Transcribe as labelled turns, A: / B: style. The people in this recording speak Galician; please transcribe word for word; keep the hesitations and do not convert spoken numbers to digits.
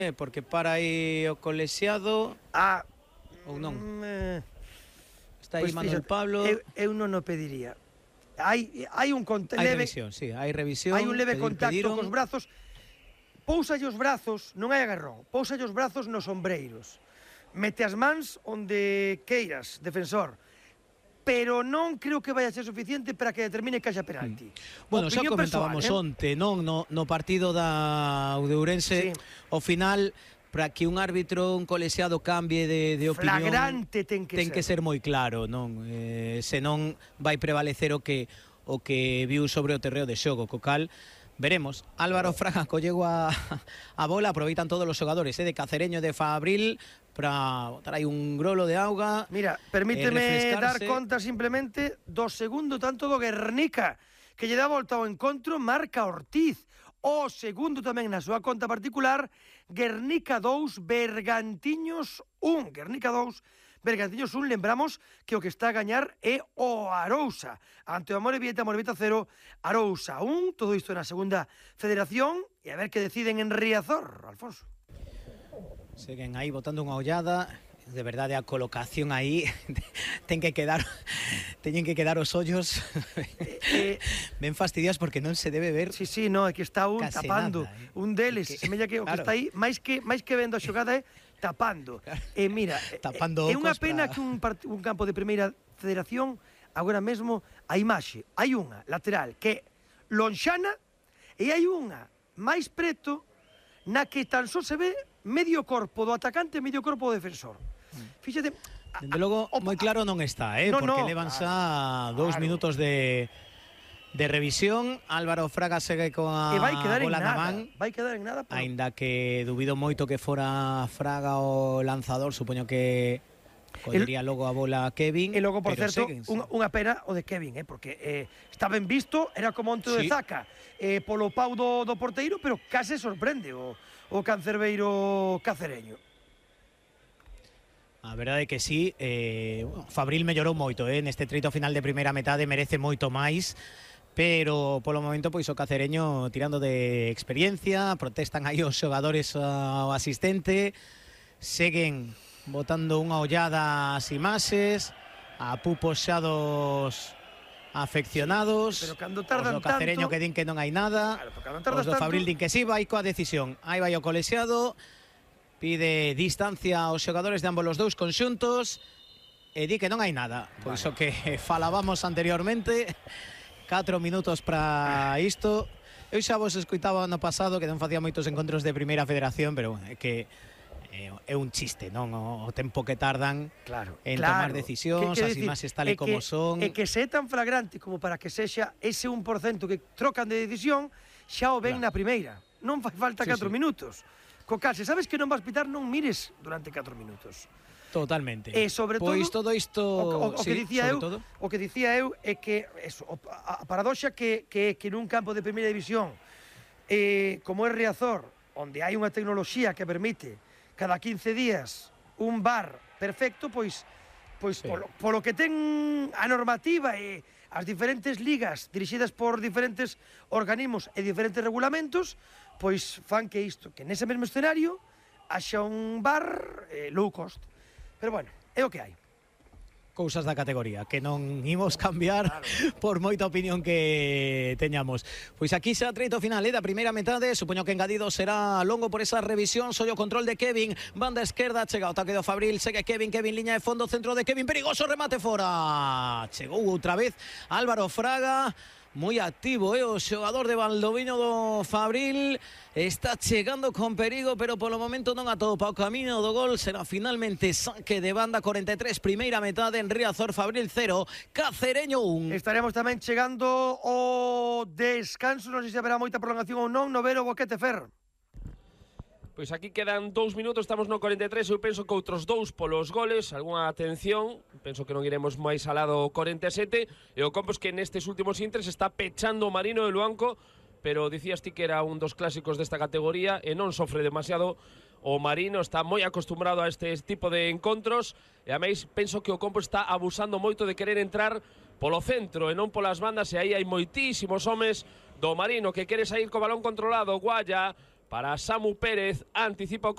A: porque para aí o colexiado.
B: Ah,
A: ou non?
B: Eh,
A: Está aí
B: pues
A: Manuel
B: fíxate,
A: Pablo.
B: Eu, eu non o pediría. Hai, hai un cont
A: Hai
B: leve,
A: revisión, sí, hai revisión.
B: hai un leve
A: pedir,
B: contacto
A: pediron.
B: cos brazos. Pousalle os brazos, non hai agarrón. Pousalle os brazos nos ombreiros. Mete as mans onde queiras, defensor. Pero non creo que vaya a ser suficiente para que determine que haxa penalti.
A: Mm. Bueno, xa
B: Opinión
A: comentábamos
B: persoal, eh?
A: onte, non? No, no partido da de Ourense,
B: Sí.
A: ao final, para que un árbitro, un colexiado cambie de, de opinión,
B: Flagrante ten que
A: ten
B: ser.
A: que ser moi claro, non? Eh, senón vai prevalecer o que o que viu sobre o terreo de xogo, co cal veremos. Álvaro Fraga colleu a, a bola, aproveitan todos os xogadores, eh, de Cacereño e de Fabril para botar aí un grolo de auga.
B: Mira, permíteme
A: eh,
B: dar
A: refrescarse.
B: conta simplemente do segundo tanto do Guernica, que lle dá volta ao encontro, marca Ortiz. O segundo tamén na súa conta particular, Guernica dous, Bergantiños un. Guernica dous, Bergantiños un. Lembramos que o que está a gañar é o Arousa. Ante o Amorebieta, Amorebieta cero, Arousa un. Todo isto na segunda federación. E a ver que deciden en Riazor, Alfonso.
A: Seguen aí botando unha ollada. De verdade, a colocación aí ten que quedar teñen que quedar os ollos
B: eh,
A: ben fastidiados porque non se debe ver.
B: Sí, sí, no, é que está un
A: case
B: tapando,
A: nada, eh.
B: un deles,
A: que,
B: semella que o que
A: claro.
B: está aí, máis que máis que vendo a xogada é tapando.
A: Claro.
B: E mira,
A: Tapando
B: é unha
A: ocos
B: pena
A: para...
B: que un, part, un campo de primeira federación agora mesmo a imaxe, hai unha lateral que é lonxana e hai unha máis preto na que tan só se ve medio corpo do atacante e medio corpo do defensor. Fíxate,
A: Dende logo, moi claro non está, eh?
B: No,
A: porque
B: no,
A: levan
B: claro,
A: xa dous
B: claro.
A: minutos de, de revisión. Álvaro Fraga segue coa
B: e vai quedar en
A: bola na
B: nada,
A: man.
B: vai quedar en nada. Pero...
A: Aínda que dubido moito que fora Fraga o lanzador, supoño que collería logo a bola a Kevin.
B: E logo, por
A: pero
B: certo,
A: seguen,
B: unha, unha pena o de Kevin, eh, porque eh, está ben visto, era como onto de
A: Sí.
B: Zaca, eh, polo pau do, do porteiro, pero case sorprende o, o cancerbeiro cacereño.
A: A verdade é que sí, eh, bueno, Fabril mellorou moito, eh, neste treito final de primeira metade, merece moito máis, pero polo momento pois o cacereño tirando de experiencia, protestan aí os xogadores ao asistente, seguen botando unha ollada ás imaxes, a pupos xa dos afeccionados,
B: Pero cando tardan
A: os do cacereño
B: tanto...
A: que din que non hai nada,
B: Claro, pero cando tardas
A: os do Fabril
B: tanto...
A: din que sí, vai coa decisión, aí vai o colexiado, pide distancia aos xogadores de ambos os dous conxuntos e di que non hai nada. Pois o que falábamos anteriormente, catro minutos para isto. Eu xa vos escoitaba ano pasado que non facía moitos encontros de primeira federación, pero bueno, é que é un chiste, non? O tempo que tardan
B: claro,
A: en
B: claro.
A: tomar decisións,
B: Que,
A: as
B: decir,
A: imaxes tal
B: é
A: e como
B: que,
A: son.
B: É que se é tan flagrante como para que sexa ese un por cento que trocan de decisión, xa o ven
A: Claro.
B: na primeira. Non fai falta
A: Sí,
B: catro
A: sí.
B: minutos. Co cal, se sabes que non vas pitar, non mires durante catro minutos.
A: Totalmente.
B: E sobre todo,
A: pois todo isto,
B: o, o, o
A: sí,
B: que dicía eu,
A: todo.
B: o que dicía eu é que eso, a, a paradoxa que que que nun campo de primeira división eh, como é Riazor, onde hai unha tecnoloxía que permite cada quince días un V A R perfecto, pois pois
A: Sí.
B: polo, polo que ten a normativa e as diferentes ligas dirixidas por diferentes organismos e diferentes regulamentos, pois fan que isto, que nese mesmo escenario haxa un V A R eh, low cost. Pero bueno, é o que hai.
A: Cousas da categoría que non imos cambiar, claro, por moita opinión que teñamos. Pois aquí xa treito final, eh, da primeira metade. Supoño que engadido será longo por esa revisión. Soy o control de Kevin, banda esquerda, chega o ataque do Fabril, segue Kevin, Kevin liña de fondo, centro de Kevin, perigoso remate fora. Chegou outra vez Álvaro Fraga, moi activo, eh, o xogador de Valdoviño do Fabril. Está chegando con perigo, pero polo momento non atopa o camiño do gol. Será finalmente saque de banda. Cuarenta e tres, primeira metade en Riazor. Fabril cero, Cacereño un.
B: Estaremos tamén chegando o descanso, non sei se haberá moita prolongación ou non, no Vero Boquete Fer.
C: Pois aquí quedan dous minutos, estamos no cuarenta e tres, eu penso que outros dous polos goles, algunha atención, penso que non iremos máis alá do cuarenta e sete, e o Compos que nestes últimos intres está pechando o Marino de Luanco, pero dicías ti que era un dos clásicos desta categoría e non sofre demasiado o Marino, está moi acostumbrado a este tipo de encontros, e a máis penso que o Compos está abusando moito de querer entrar polo centro e non polas bandas, e aí hai moitísimos homes do Marino que quere sair co balón controlado. Guaya para Samu Pérez, anticipa o